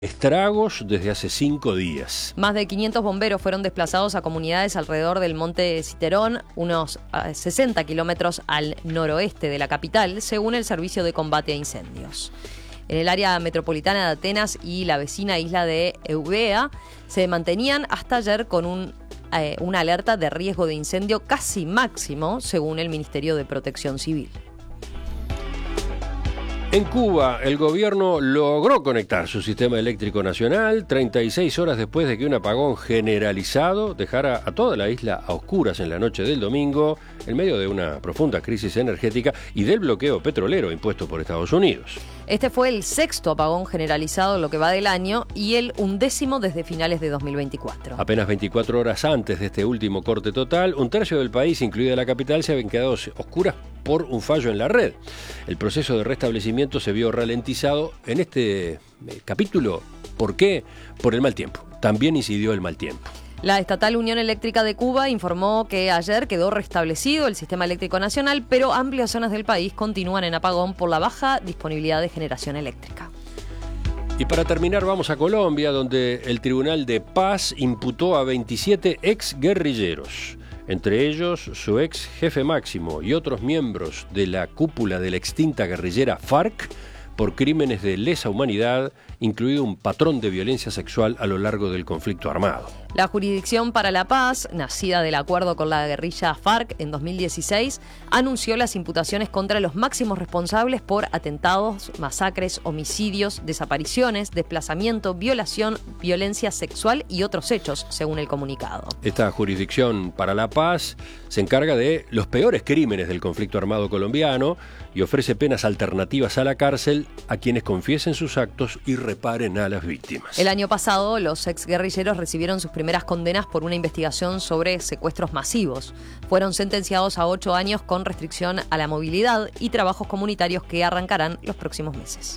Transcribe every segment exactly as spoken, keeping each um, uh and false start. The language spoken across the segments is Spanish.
Estragos desde hace cinco días. Más de quinientos bomberos fueron desplazados a comunidades alrededor del monte Citerón, unos sesenta kilómetros al noroeste de la capital, según el Servicio de Combate a Incendios. En el área metropolitana de Atenas y la vecina isla de Eubea se mantenían hasta ayer con un, eh, una alerta de riesgo de incendio casi máximo, según el Ministerio de Protección Civil. En Cuba, el gobierno logró conectar su sistema eléctrico nacional treinta y seis horas después de que un apagón generalizado dejara a toda la isla a oscuras en la noche del domingo, en medio de una profunda crisis energética y del bloqueo petrolero impuesto por Estados Unidos. Este fue el sexto apagón generalizado en lo que va del año y el undécimo desde finales de dos mil veinticuatro. Apenas veinticuatro horas antes de este último corte total, un tercio del país, incluida la capital, se habían quedado oscuras por un fallo en la red. El proceso de restablecimiento se vio ralentizado en este capítulo. ¿Por qué? Por el mal tiempo. También incidió el mal tiempo. La estatal Unión Eléctrica de Cuba informó que ayer quedó restablecido el sistema eléctrico nacional, pero amplias zonas del país continúan en apagón por la baja disponibilidad de generación eléctrica. Y para terminar vamos a Colombia, donde el Tribunal de Paz imputó a veintisiete exguerrilleros, entre ellos su ex jefe máximo y otros miembros de la cúpula de la extinta guerrillera FARC, por crímenes de lesa humanidad, incluido un patrón de violencia sexual a lo largo del conflicto armado. La Jurisdicción para la Paz, nacida del acuerdo con la guerrilla FARC en dos mil dieciséis, anunció las imputaciones contra los máximos responsables por atentados, masacres, homicidios, desapariciones, desplazamiento, violación, violencia sexual y otros hechos, según el comunicado. Esta Jurisdicción para la Paz se encarga de los peores crímenes del conflicto armado colombiano y ofrece penas alternativas a la cárcel a quienes confiesen sus actos y reparen a las víctimas. El año pasado, los exguerrilleros recibieron sus primeras condenas por una investigación sobre secuestros masivos. Fueron sentenciados a ocho años con restricción a la movilidad y trabajos comunitarios que arrancarán los próximos meses.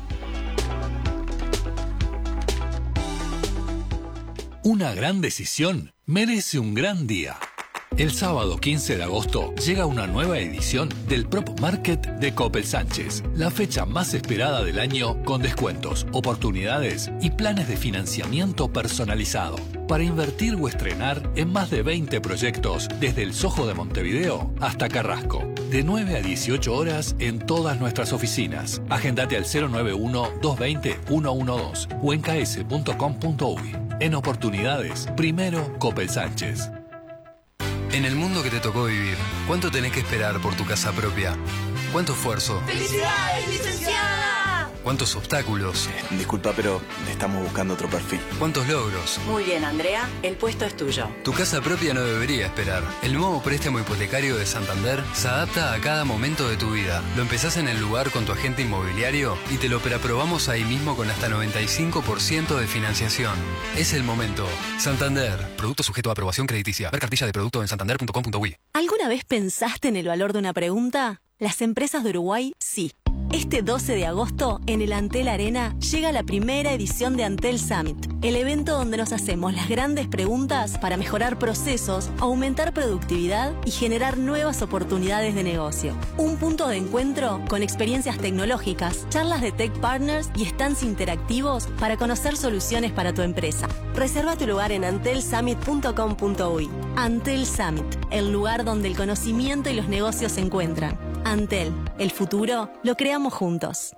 Una gran decisión merece un gran día. El sábado quince de agosto llega una nueva edición del Prop Market de Coppel Sánchez, la fecha más esperada del año con descuentos, oportunidades y planes de financiamiento personalizado para invertir o estrenar en más de veinte proyectos desde el Soho de Montevideo hasta Carrasco, de nueve a dieciocho horas en todas nuestras oficinas. Agendate al cero nueve uno, dos dos cero, uno uno dos o en k s punto com punto u y. En oportunidades, primero Coppel Sánchez. En el mundo que te tocó vivir, ¿cuánto tenés que esperar por tu casa propia? ¿Cuánto esfuerzo? ¡Felicidades, licenciada! ¿Cuántos obstáculos? Eh, disculpa, pero estamos buscando otro perfil. ¿Cuántos logros? Muy bien, Andrea, el puesto es tuyo. Tu casa propia no debería esperar. El nuevo préstamo hipotecario de Santander se adapta a cada momento de tu vida. Lo empezás en el lugar con tu agente inmobiliario y te lo preaprobamos ahí mismo con hasta noventa y cinco por ciento de financiación. Es el momento. Santander. Producto sujeto a aprobación crediticia. Ver cartilla de producto en santander punto com punto u y. ¿Alguna vez pensaste en el valor de una pregunta? Las empresas de Uruguay, sí. Este doce de agosto, en el Antel Arena, llega la primera edición de Antel Summit, el evento donde nos hacemos las grandes preguntas para mejorar procesos, aumentar productividad y generar nuevas oportunidades de negocio. Un punto de encuentro con experiencias tecnológicas, charlas de Tech Partners y stands interactivos para conocer soluciones para tu empresa. Reserva tu lugar en antel summit punto com punto u y. Antel Summit, el lugar donde el conocimiento y los negocios se encuentran. Antel, el futuro lo creamos juntos.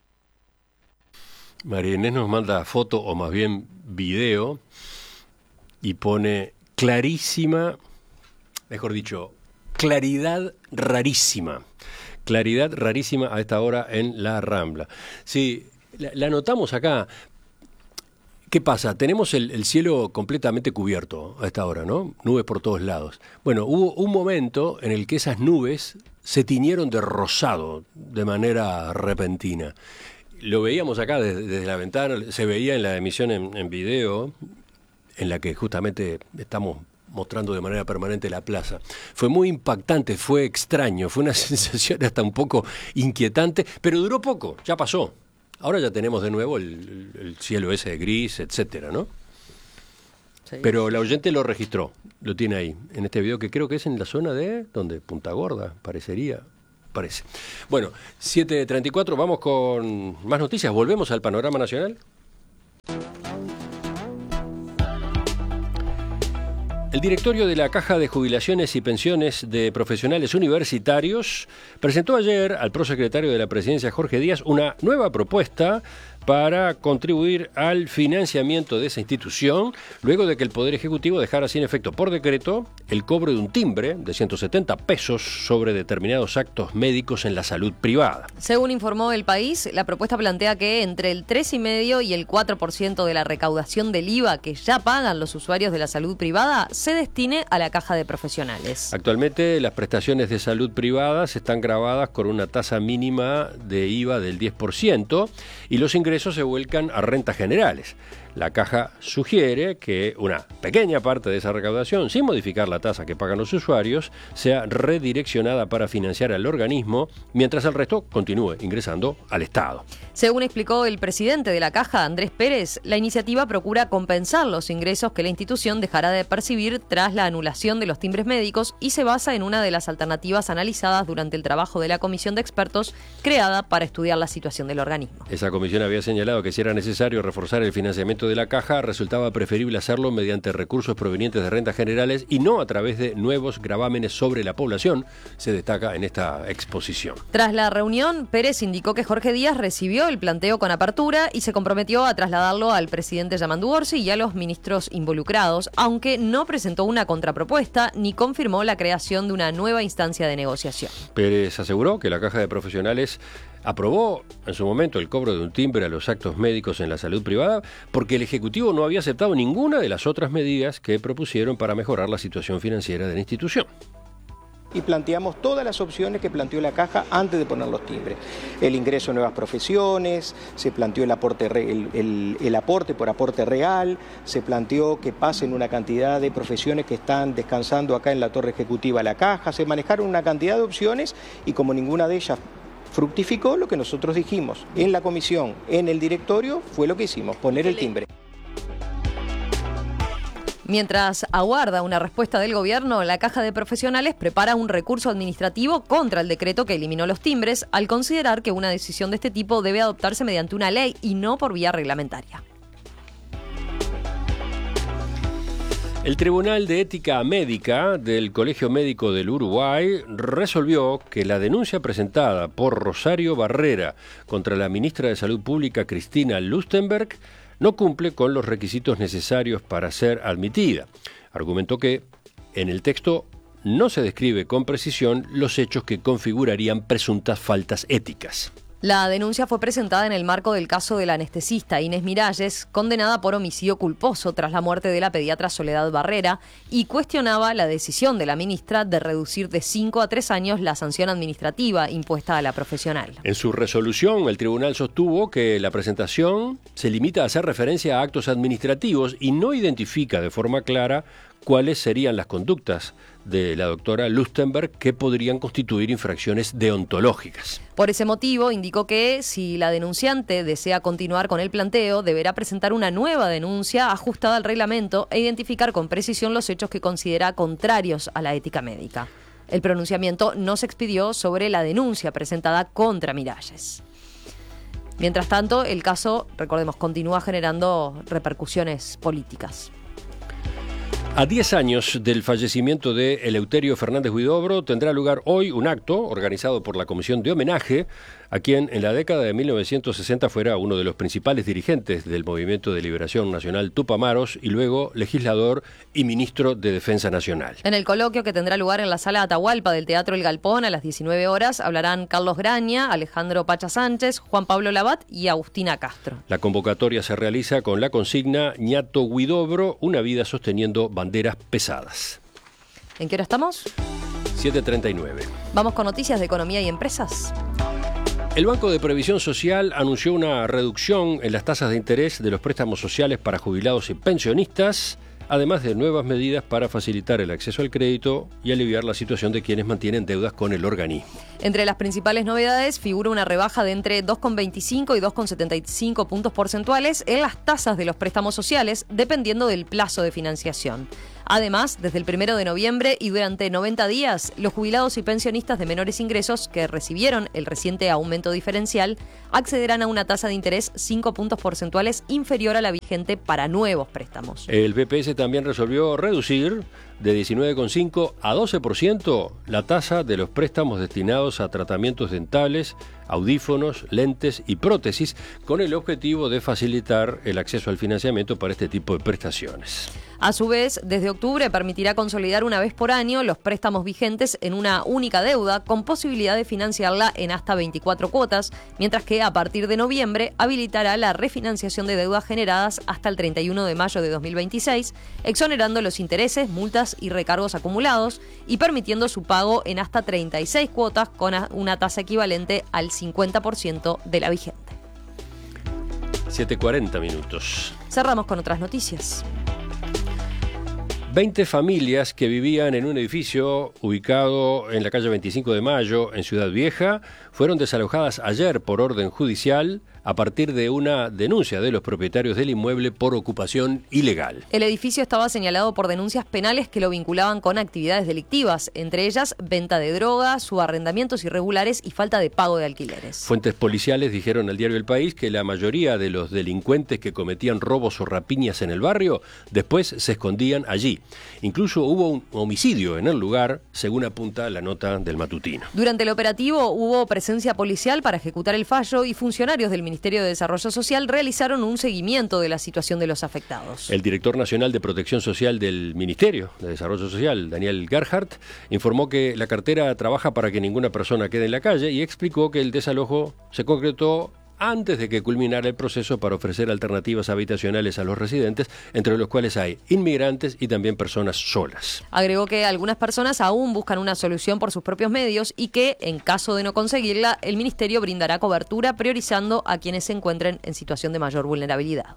María Inés nos manda foto, o más bien video, y pone clarísima, mejor dicho, claridad rarísima. Claridad rarísima a esta hora en la Rambla. Sí, la, la notamos acá. ¿Qué pasa? Tenemos el, el cielo completamente cubierto a esta hora, ¿no? Nubes por todos lados. Bueno, hubo un momento en el que esas nubes se tiñeron de rosado de manera repentina. Lo veíamos acá desde, desde la ventana, se veía en la emisión en, en video, en la que justamente estamos mostrando de manera permanente la plaza. Fue muy impactante, fue extraño, fue una sensación hasta un poco inquietante, pero duró poco, ya pasó. Ahora ya tenemos de nuevo el, el cielo ese gris, etcétera, ¿no? Sí. Pero la oyente lo registró, lo tiene ahí, en este video que creo que es en la zona de, ¿dónde? Punta Gorda, parecería, parece. Bueno, siete treinta y cuatro, vamos con más noticias, volvemos al panorama nacional. El directorio de la Caja de Jubilaciones y Pensiones de Profesionales Universitarios presentó ayer al prosecretario de la Presidencia, Jorge Díaz, una nueva propuesta para contribuir al financiamiento de esa institución, luego de que el Poder Ejecutivo dejara sin efecto por decreto el cobro de un timbre de ciento setenta pesos sobre determinados actos médicos en la salud privada. Según informó El País, la propuesta plantea que entre el tres coma cinco y el cuatro por ciento de la recaudación del I V A que ya pagan los usuarios de la salud privada se destine a la Caja de Profesionales. Actualmente las prestaciones de salud privadas están gravadas con una tasa mínima de I V A del diez por ciento y los ingresos se vuelcan a rentas generales. La Caja sugiere que una pequeña parte de esa recaudación, sin modificar la tasa que pagan los usuarios, sea redireccionada para financiar al organismo, mientras el resto continúe ingresando al Estado. Según explicó el presidente de la Caja, Andrés Pérez, la iniciativa procura compensar los ingresos que la institución dejará de percibir tras la anulación de los timbres médicos y se basa en una de las alternativas analizadas durante el trabajo de la comisión de expertos creada para estudiar la situación del organismo. Esa comisión había señalado que si era necesario reforzar el financiamiento de la Caja, resultaba preferible hacerlo mediante recursos provenientes de rentas generales y no a través de nuevos gravámenes sobre la población, se destaca en esta exposición. Tras la reunión, Pérez indicó que Jorge Díaz recibió el planteo con apertura y se comprometió a trasladarlo al presidente Yamandu Orsi y a los ministros involucrados, aunque no presentó una contrapropuesta ni confirmó la creación de una nueva instancia de negociación. Pérez aseguró que la Caja de Profesionales aprobó en su momento el cobro de un timbre a los actos médicos en la salud privada porque el Ejecutivo no había aceptado ninguna de las otras medidas que propusieron para mejorar la situación financiera de la institución. Y planteamos todas las opciones que planteó la Caja antes de poner los timbres. El ingreso a nuevas profesiones, se planteó el aporte, el, el, el aporte por aporte real, se planteó que pasen una cantidad de profesiones que están descansando acá en la torre ejecutiva de la Caja, se manejaron una cantidad de opciones y como ninguna de ellas fructificó, lo que nosotros dijimos en la comisión, en el directorio, fue lo que hicimos, poner el timbre. Mientras aguarda una respuesta del gobierno, la Caja de Profesionales prepara un recurso administrativo contra el decreto que eliminó los timbres, al considerar que una decisión de este tipo debe adoptarse mediante una ley y no por vía reglamentaria. El Tribunal de Ética Médica del Colegio Médico del Uruguay resolvió que la denuncia presentada por Rosario Barrera contra la ministra de Salud Pública, Cristina Lustenberg, no cumple con los requisitos necesarios para ser admitida. Argumentó que en el texto no se describe con precisión los hechos que configurarían presuntas faltas éticas. La denuncia fue presentada en el marco del caso de la anestesista Inés Miralles, condenada por homicidio culposo tras la muerte de la pediatra Soledad Barrera, y cuestionaba la decisión de la ministra de reducir de cinco a tres años la sanción administrativa impuesta a la profesional. En su resolución, el tribunal sostuvo que la presentación se limita a hacer referencia a actos administrativos y no identifica de forma clara cuáles serían las conductas de la doctora Lustenberg que podrían constituir infracciones deontológicas. Por ese motivo, indicó que si la denunciante desea continuar con el planteo, deberá presentar una nueva denuncia ajustada al reglamento e identificar con precisión los hechos que considera contrarios a la ética médica. El pronunciamiento no se expidió sobre la denuncia presentada contra Miralles. Mientras tanto, el caso, recordemos, continúa generando repercusiones políticas. A diez años del fallecimiento de Eleuterio Fernández Huidobro tendrá lugar hoy un acto organizado por la Comisión de Homenaje a quien en la década de mil novecientos sesenta fuera uno de los principales dirigentes del Movimiento de Liberación Nacional Tupamaros y luego legislador y ministro de Defensa Nacional. En el coloquio que tendrá lugar en la Sala Atahualpa del Teatro El Galpón a las diecinueve horas hablarán Carlos Graña, Alejandro Pacha Sánchez, Juan Pablo Labat y Agustina Castro. La convocatoria se realiza con la consigna Ñato Huidobro, una vida sosteniendo banderas pesadas. ¿En qué hora estamos? siete treinta y nueve. Vamos con noticias de economía y empresas. El Banco de Previsión Social anunció una reducción en las tasas de interés de los préstamos sociales para jubilados y pensionistas, además de nuevas medidas para facilitar el acceso al crédito y aliviar la situación de quienes mantienen deudas con el organismo. Entre las principales novedades figura una rebaja de entre dos coma veinticinco y dos coma setenta y cinco puntos porcentuales en las tasas de los préstamos sociales, dependiendo del plazo de financiación. Además, desde el primero de noviembre y durante noventa días, los jubilados y pensionistas de menores ingresos que recibieron el reciente aumento diferencial accederán a una tasa de interés cinco puntos porcentuales inferior a la vigente para nuevos préstamos. El B P S también resolvió reducir de diecinueve coma cinco a doce por ciento la tasa de los préstamos destinados a tratamientos dentales, audífonos, lentes y prótesis, con el objetivo de facilitar el acceso al financiamiento para este tipo de prestaciones. A su vez, desde octubre permitirá consolidar una vez por año los préstamos vigentes en una única deuda, con posibilidad de financiarla en hasta veinticuatro cuotas, mientras que a partir de noviembre habilitará la refinanciación de deudas generadas hasta el treinta y uno de mayo de dos mil veintiséis, exonerando los intereses, multas y recargos acumulados y permitiendo su pago en hasta treinta y seis cuotas con una tasa equivalente al cincuenta por ciento de la vigente. siete cuarenta minutos. Cerramos con otras noticias. veinte familias que vivían en un edificio ubicado en la calle veinticinco de mayo, en Ciudad Vieja, fueron desalojadas ayer por orden judicial a partir de una denuncia de los propietarios del inmueble por ocupación ilegal. El edificio estaba señalado por denuncias penales que lo vinculaban con actividades delictivas, entre ellas venta de droga, subarrendamientos irregulares y falta de pago de alquileres. Fuentes policiales dijeron al diario El País que la mayoría de los delincuentes que cometían robos o rapiñas en el barrio después se escondían allí. Incluso hubo un homicidio en el lugar, según apunta la nota del matutino. Durante el operativo hubo presencia policial para ejecutar el fallo y funcionarios del Ministerio de Desarrollo Social realizaron un seguimiento de la situación de los afectados. El director nacional de Protección Social del Ministerio de Desarrollo Social, Daniel Gerhardt, informó que la cartera trabaja para que ninguna persona quede en la calle y explicó que el desalojo se concretó antes de que culminara el proceso para ofrecer alternativas habitacionales a los residentes, entre los cuales hay inmigrantes y también personas solas. Agregó que algunas personas aún buscan una solución por sus propios medios y que, en caso de no conseguirla, el Ministerio brindará cobertura priorizando a quienes se encuentren en situación de mayor vulnerabilidad.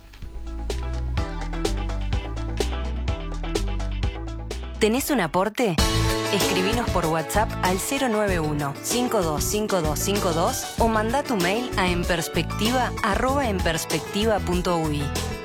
¿Tenés un aporte? Escribinos por WhatsApp al cero nueve uno, cinco dos cinco dos cinco dos o manda tu mail a enperspectiva arroba enperspectiva punto u i.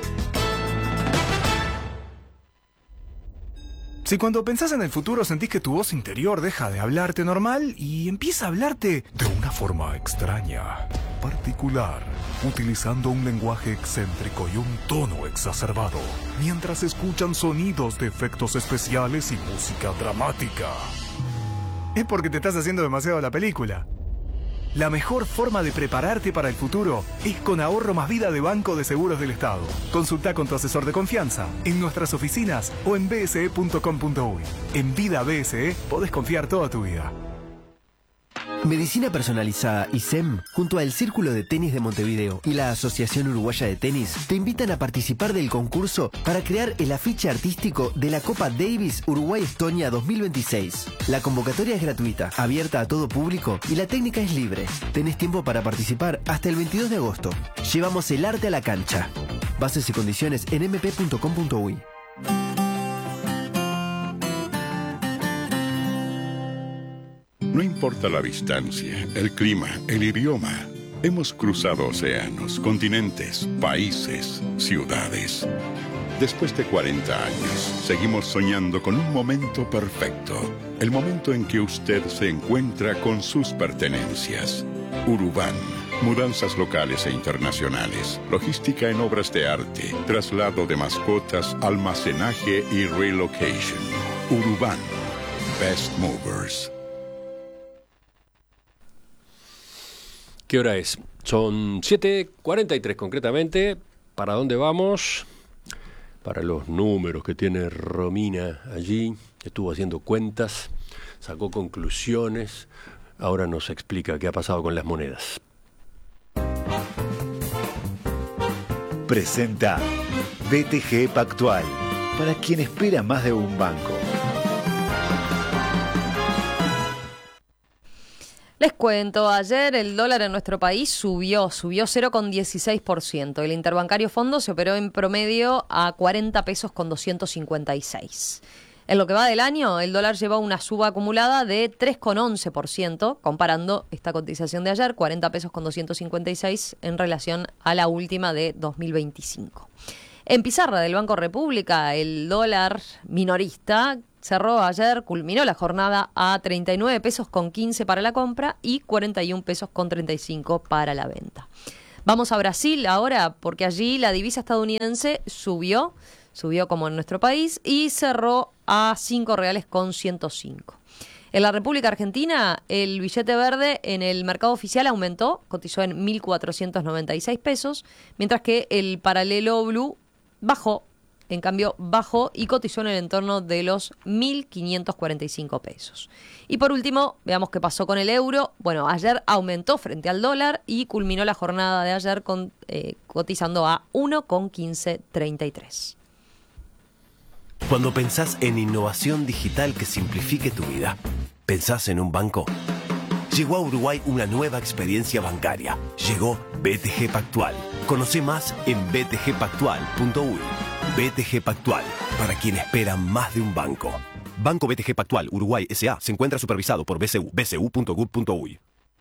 Si cuando pensás en el futuro sentís que tu voz interior deja de hablarte normal y empieza a hablarte de una forma extraña, particular, utilizando un lenguaje excéntrico y un tono exacerbado, mientras escuchan sonidos de efectos especiales y música dramática, es porque te estás haciendo demasiado la película. La mejor forma de prepararte para el futuro es con Ahorro Más Vida de Banco de Seguros del Estado. Consulta con tu asesor de confianza en nuestras oficinas o en b s e punto com punto u i. En Vida B S E podés confiar toda tu vida. Medicina Personalizada y S E M, junto al Círculo de Tenis de Montevideo y la Asociación Uruguaya de Tenis, te invitan a participar del concurso para crear el afiche artístico de la Copa Davis Uruguay-Estonia dos mil veintiséis. La convocatoria es gratuita, abierta a todo público y la técnica es libre. Tenés tiempo para participar hasta el veintidós de agosto. Llevamos el arte a la cancha. Bases y condiciones en m p punto com punto u i. No importa la distancia, el clima, el idioma. Hemos cruzado océanos, continentes, países, ciudades. Después de cuarenta años, seguimos soñando con un momento perfecto. El momento en que usted se encuentra con sus pertenencias. Urubán. Mudanzas locales e internacionales. Logística en obras de arte. Traslado de mascotas, almacenaje y relocation. Urubán. Best Movers. ¿Qué hora es? Son siete cuarenta y tres concretamente. ¿Para dónde vamos? Para los números que tiene Romina allí. Estuvo haciendo cuentas, sacó conclusiones. Ahora nos explica qué ha pasado con las monedas. Presenta B T G Pactual, para quien espera más de un banco. Les cuento, ayer el dólar en nuestro país subió, subió cero coma dieciséis por ciento. El interbancario fondo se operó en promedio a cuarenta pesos con doscientos cincuenta y seis. En lo que va del año, el dólar lleva una suba acumulada de tres coma once por ciento, comparando esta cotización de ayer, cuarenta pesos con doscientos cincuenta y seis, en relación a la última de dos mil veinticinco. En pizarra del Banco República, el dólar minorista cerró ayer, culminó la jornada a treinta y nueve pesos con quince para la compra y cuarenta y un pesos con treinta y cinco para la venta. Vamos a Brasil ahora, porque allí la divisa estadounidense subió, subió como en nuestro país, y cerró a cinco reales con ciento cinco. En la República Argentina, el billete verde en el mercado oficial aumentó, cotizó en mil cuatrocientos noventa y seis pesos, mientras que el paralelo blue bajó, en cambio bajó y cotizó en el entorno de los mil quinientos cuarenta y cinco pesos. Y por último, veamos qué pasó con el euro. Bueno, ayer aumentó frente al dólar y culminó la jornada de ayer con, eh, cotizando a uno con quince treinta y tres. Cuando pensás en innovación digital que simplifique tu vida, ¿pensás en un banco? Llegó a Uruguay una nueva experiencia bancaria. Llegó B T G Pactual. Conoce más en b t g pactual punto u y. B T G Pactual, para quien espera más de un banco. Banco B T G Pactual, Uruguay S A, se encuentra supervisado por B C U, b c u punto gov punto u y.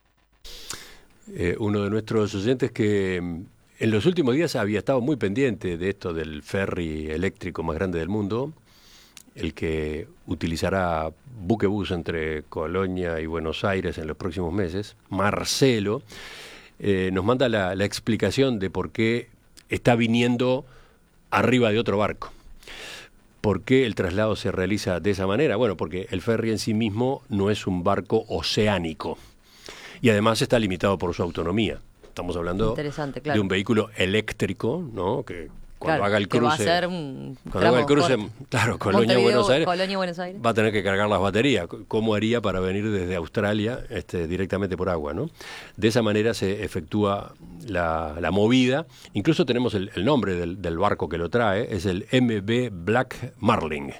Eh, uno de nuestros oyentes que en los últimos días había estado muy pendiente de esto del ferry eléctrico más grande del mundo, el que utilizará buquebús entre Colonia y Buenos Aires en los próximos meses, Marcelo, eh, nos manda la, la explicación de por qué está viniendo arriba de otro barco. ¿Por qué el traslado se realiza de esa manera? Bueno, porque el ferry en sí mismo no es un barco oceánico y además está limitado por su autonomía. Estamos hablando claro. de un vehículo eléctrico, ¿no? Que cuando claro, haga el que cruce, va a ser un cuando haga el cruce, corto. claro, Colonia Buenos Aires, Colonia Buenos Aires, va a tener que cargar las baterías. ¿Cómo haría para venir desde Australia este, directamente por agua, ¿no? De esa manera se efectúa la, la movida. Incluso tenemos el, el nombre del, del barco que lo trae, es el M V Black Marlin.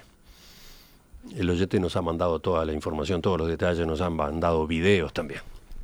El oyente nos ha mandado toda la información, todos los detalles, nos han mandado videos también.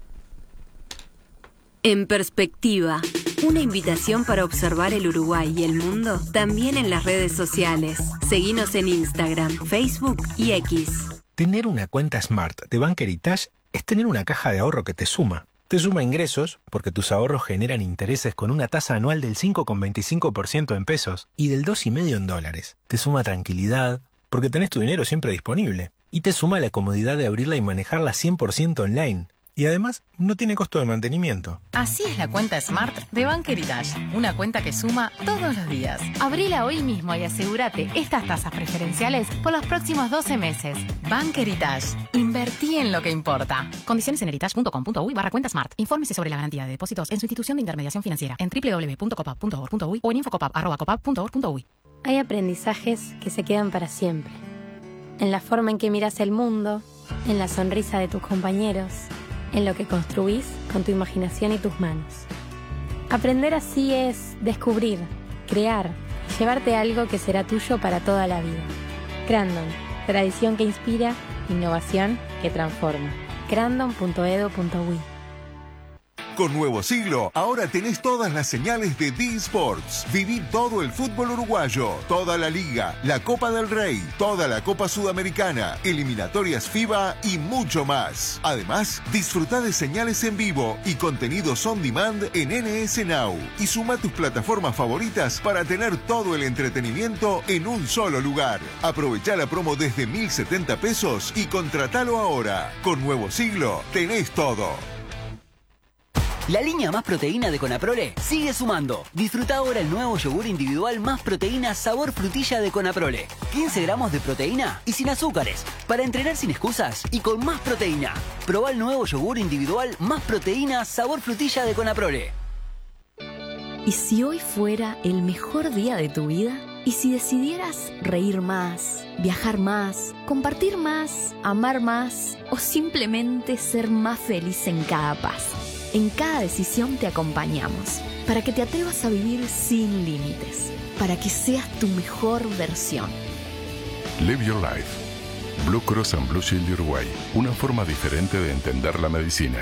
En perspectiva, una invitación para observar el Uruguay y el mundo también en las redes sociales. Seguinos en Instagram, Facebook y X. Tener una cuenta Smart de Bank Heritage es tener una caja de ahorro que te suma. Te suma ingresos porque tus ahorros generan intereses con una tasa anual del cinco coma veinticinco por ciento en pesos y del dos coma cinco por ciento en dólares. Te suma tranquilidad porque tenés tu dinero siempre disponible. Y te suma la comodidad de abrirla y manejarla cien por ciento online. Y además, no tiene costo de mantenimiento. Así es la cuenta Smart de Bank Heritage. Una cuenta que suma todos los días. Abrila hoy mismo y asegúrate estas tasas preferenciales por los próximos doce meses. Bank Heritage. Invertí en lo que importa. Condiciones en heritage punto com punto u y barra cuenta Smart. Infórmese sobre la garantía de depósitos en su institución de intermediación financiera en doble u doble u doble u punto copap punto org punto u y o en infocopap arroba copap punto org punto u y. Hay aprendizajes que se quedan para siempre. En la forma en que miras el mundo, en la sonrisa de tus compañeros, en lo que construís con tu imaginación y tus manos. Aprender así es descubrir, crear y llevarte algo que será tuyo para toda la vida. Crandon, tradición que inspira, innovación que transforma. crandon punto edu punto u y. Con Nuevo Siglo, ahora tenés todas las señales de D Sports. Viví todo el fútbol uruguayo, toda la Liga, la Copa del Rey, toda la Copa Sudamericana, eliminatorias FIBA y mucho más. Además, disfrutá de señales en vivo y contenidos on demand en N S Now. Y suma tus plataformas favoritas para tener todo el entretenimiento en un solo lugar. Aprovechá la promo desde mil setenta pesos y contratalo ahora. Con Nuevo Siglo, tenés todo. La línea Más Proteína de Conaprole sigue sumando. Disfruta ahora el nuevo yogur individual Más Proteína sabor frutilla de Conaprole. quince gramos de proteína y sin azúcares. Para entrenar sin excusas y con más proteína. Probá el nuevo yogur individual Más Proteína sabor frutilla de Conaprole. ¿Y si hoy fuera el mejor día de tu vida? ¿Y si decidieras reír más, viajar más, compartir más, amar más o simplemente ser más feliz en cada paso? En cada decisión te acompañamos, para que te atrevas a vivir sin límites, para que seas tu mejor versión. Live Your Life. Blue Cross and Blue Shield de Uruguay. Una forma diferente de entender la medicina.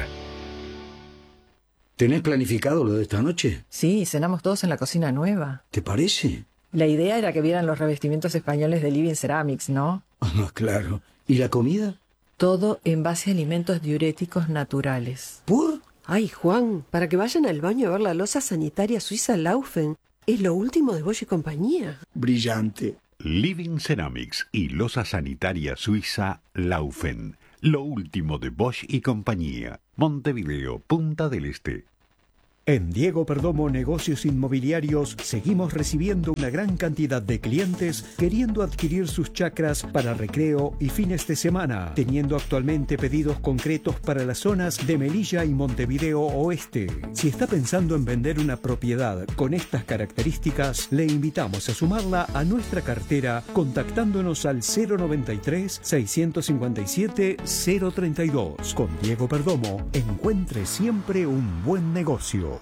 ¿Tenés planificado lo de esta noche? Sí, cenamos todos en la cocina nueva. ¿Te parece? La idea era que vieran los revestimientos españoles de Living Ceramics, ¿no? Ah, claro. ¿Y la comida? Todo en base a alimentos diuréticos naturales. ¿Por? Ay, Juan, para que vayan al baño a ver la loza sanitaria suiza Laufen. ¿Es lo último de Bosch y compañía? Brillante. Living Ceramics y losa sanitaria suiza Laufen. Lo último de Bosch y compañía. Montevideo, Punta del Este. En Diego Perdomo Negocios Inmobiliarios seguimos recibiendo una gran cantidad de clientes queriendo adquirir sus chacras para recreo y fines de semana, teniendo actualmente pedidos concretos para las zonas de Melilla y Montevideo Oeste. Si está pensando en vender una propiedad con estas características, le invitamos a sumarla a nuestra cartera contactándonos al cero noventa y tres, seiscientos cincuenta y siete, cero treinta y dos. Con Diego Perdomo, encuentre siempre un buen negocio.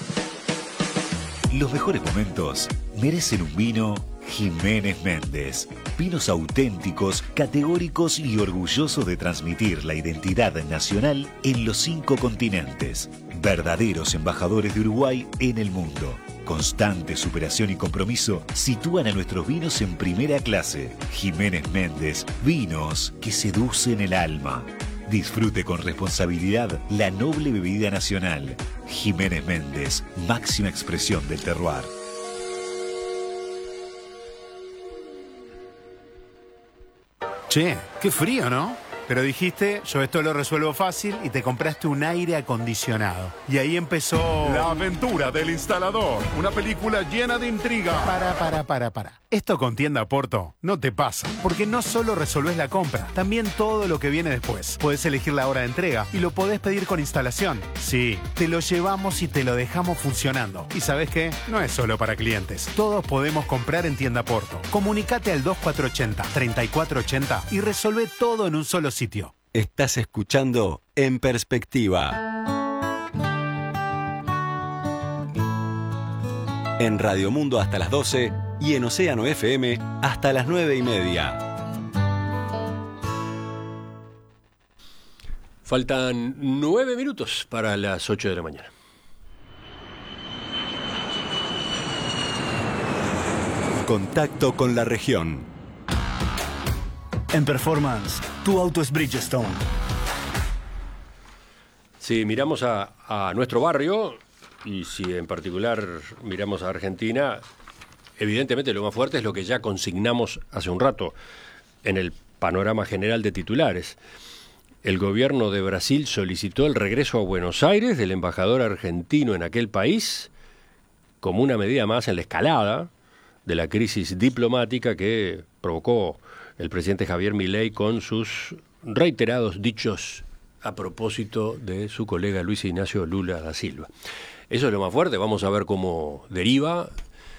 Los mejores momentos merecen un vino Jiménez Méndez. Vinos auténticos, categóricos y orgullosos de transmitir la identidad nacional en los cinco continentes. Verdaderos embajadores de Uruguay en el mundo. Constante superación y compromiso sitúan a nuestros vinos en primera clase. Jiménez Méndez, vinos que seducen el alma. Disfrute con responsabilidad la noble bebida nacional. Jiménez Méndez, máxima expresión del terroir. Che, qué frío, ¿no? Pero dijiste, yo esto lo resuelvo fácil y te compraste un aire acondicionado. Y ahí empezó... La aventura del instalador. Una película llena de intriga. Para, para, para, para. Esto con Tienda Porto no te pasa. Porque no solo resolvés la compra, también todo lo que viene después. Podés elegir la hora de entrega y lo podés pedir con instalación. Sí, te lo llevamos y te lo dejamos funcionando. Y ¿sabés qué? No es solo para clientes. Todos podemos comprar en Tienda Porto. Comunicate al veinticuatro ochenta, treinta y cuatro ochenta y resolvé todo en un solo sitio. Estás escuchando En Perspectiva. En Radio Mundo hasta las doce y en Océano F M hasta las nueve y media. Faltan nueve minutos para las ocho de la mañana. Contacto con la región. En Performance, tu auto es Bridgestone. Si miramos a, a nuestro barrio, y si en particular miramos a Argentina, evidentemente lo más fuerte es lo que ya consignamos hace un rato en el panorama general de titulares. El gobierno de Brasil solicitó el regreso a Buenos Aires del embajador argentino en aquel país como una medida más en la escalada de la crisis diplomática que provocó el presidente Javier Milei con sus reiterados dichos a propósito de su colega Luis Ignacio Lula da Silva. Eso es lo más fuerte, vamos a ver cómo deriva,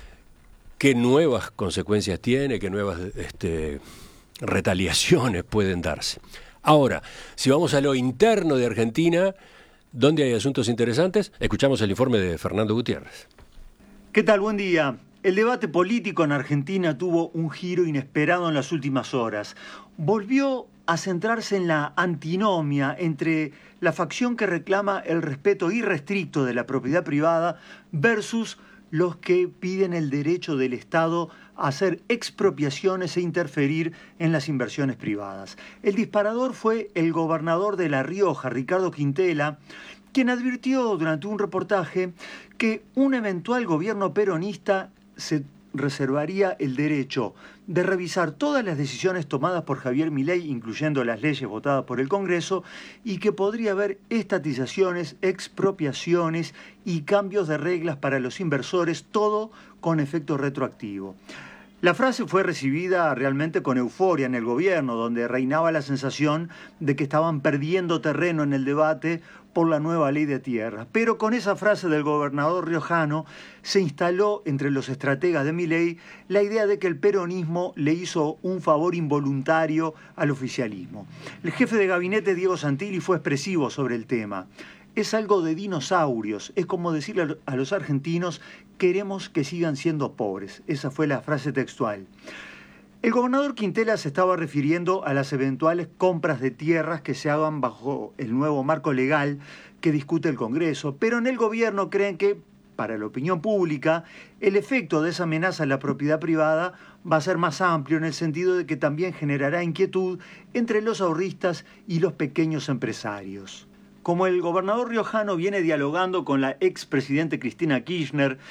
qué nuevas consecuencias tiene, qué nuevas este, retaliaciones pueden darse. Ahora, si vamos a lo interno de Argentina, ¿dónde hay asuntos interesantes? Escuchamos el informe de Fernando Gutiérrez. ¿Qué tal? Buen día. El debate político en Argentina tuvo un giro inesperado en las últimas horas. Volvió a centrarse en la antinomia entre la facción que reclama el respeto irrestricto de la propiedad privada versus los que piden el derecho del Estado a hacer expropiaciones e interferir en las inversiones privadas. El disparador fue el gobernador de La Rioja, Ricardo Quintela, quien advirtió durante un reportaje que un eventual gobierno peronista se reservaría el derecho de revisar todas las decisiones tomadas por Javier Milei, incluyendo las leyes votadas por el Congreso, y que podría haber estatizaciones, expropiaciones y cambios de reglas para los inversores, todo con efecto retroactivo. La frase fue recibida realmente con euforia en el gobierno, donde reinaba la sensación de que estaban perdiendo terreno en el debate por la nueva ley de tierras. Pero con esa frase del gobernador riojano se instaló entre los estrategas de Milei la idea de que el peronismo le hizo un favor involuntario al oficialismo. El jefe de gabinete, Diego Santilli, fue expresivo sobre el tema. Es algo de dinosaurios, es como decirle a los argentinos, queremos que sigan siendo pobres. Esa fue la frase textual. El gobernador Quintela se estaba refiriendo a las eventuales compras de tierras que se hagan bajo el nuevo marco legal que discute el Congreso, pero en el gobierno creen que, para la opinión pública, el efecto de esa amenaza a la propiedad privada va a ser más amplio en el sentido de que también generará inquietud entre los ahorristas y los pequeños empresarios. Como el gobernador riojano viene dialogando con la expresidente Cristina Kirchner